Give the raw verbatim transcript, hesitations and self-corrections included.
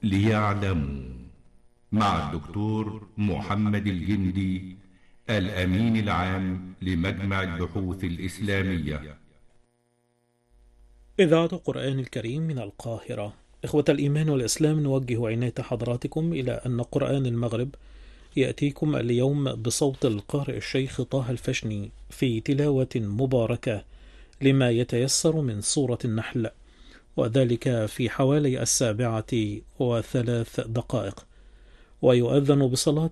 ليعلموا، مع الدكتور محمد الجندي، الأمين العام لمجمع البحوث الإسلامية. إذاعة القرآن الكريم من القاهرة. إخوة الإيمان والإسلام، نوجه عناية حضراتكم إلى أن قرآن المغرب يأتيكم اليوم بصوت القارئ الشيخ طه الفشني في تلاوة مباركة لما يتيسر من سورة النحل، وذلك في حوالي السابعة وثلاث دقائق، ويؤذن بصلاة